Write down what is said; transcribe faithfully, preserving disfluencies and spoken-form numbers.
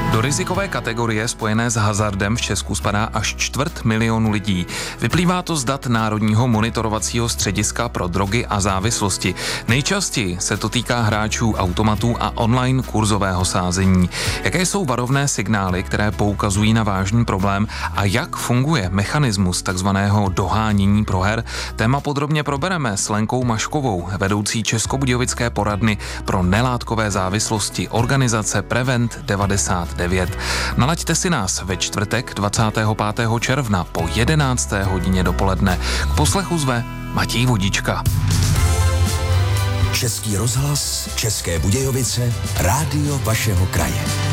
Do rizikové kategorie spojené s hazardem v Česku spadá až čtvrt milionu lidí. Vyplývá to z dat Národního monitorovacího střediska pro drogy a závislosti. Nejčastěji se to týká hráčů automatů a online kurzového sázení. Jaké jsou varovné signály, které poukazují na vážný problém a jak funguje mechanismus takzvaného dohánění proher? Téma podrobně probereme s Lenkou Maškovou, vedoucí Českobudějovické poradny pro nelátkové závislosti organizace Prevent devadesát devět. Nalaďte si nás ve čtvrtek dvacátého pátého června po jedenácté hodině dopoledne. K poslechu zve Matěj Vodička. Český rozhlas, České Budějovice, rádio vašeho kraje.